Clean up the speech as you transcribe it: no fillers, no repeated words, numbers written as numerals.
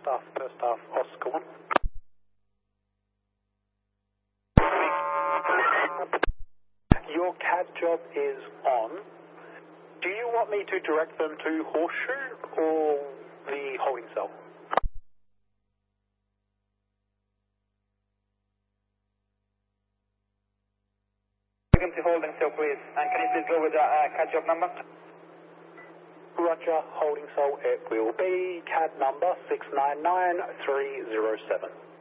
per staff, Oscar 1. Your CAD job is on. Do you want me to direct them to Horseshoe or the holding cell? Welcome to holding cell, please. And can you please go with the CAD job number? Roger, holding cell, it will be CAD number 699307.